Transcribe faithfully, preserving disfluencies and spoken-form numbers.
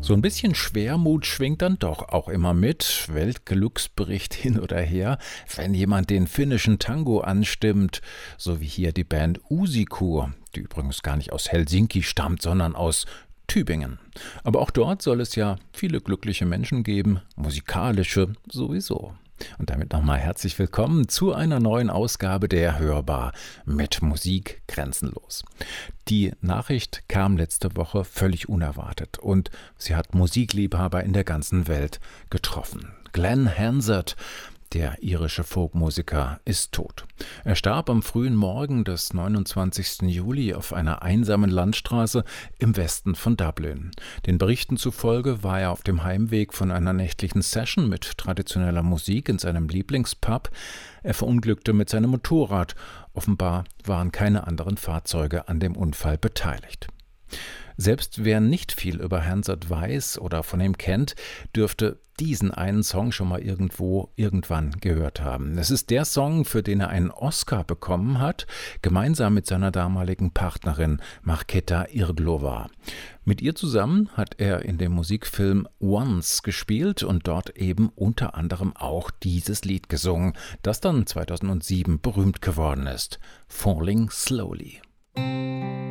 So ein bisschen Schwermut schwingt dann doch auch immer mit, Weltglücksbericht hin oder her, wenn jemand den finnischen Tango anstimmt, so wie hier die Band Usikur, die übrigens gar nicht aus Helsinki stammt, sondern aus Tübingen. Aber auch dort soll es ja viele glückliche Menschen geben, musikalische sowieso. Und damit nochmal herzlich willkommen zu einer neuen Ausgabe der Hörbar mit Musik grenzenlos. Die Nachricht kam letzte Woche völlig unerwartet und sie hat Musikliebhaber in der ganzen Welt getroffen. Glenn Hansard, der irische Folkmusiker, ist tot. Er starb am frühen Morgen des neunundzwanzigsten Juli auf einer einsamen Landstraße im Westen von Dublin. Den Berichten zufolge war er auf dem Heimweg von einer nächtlichen Session mit traditioneller Musik in seinem Lieblingspub. Er verunglückte mit seinem Motorrad. Offenbar waren keine anderen Fahrzeuge an dem Unfall beteiligt. Selbst wer nicht viel über Hansard weiß oder von ihm kennt, dürfte diesen einen Song schon mal irgendwo irgendwann gehört haben. Es ist der Song, für den er einen Oscar bekommen hat, gemeinsam mit seiner damaligen Partnerin Markéta Irglova. Mit ihr zusammen hat er in dem Musikfilm Once gespielt und dort eben unter anderem auch dieses Lied gesungen, das dann zweitausendsieben berühmt geworden ist: Falling Slowly.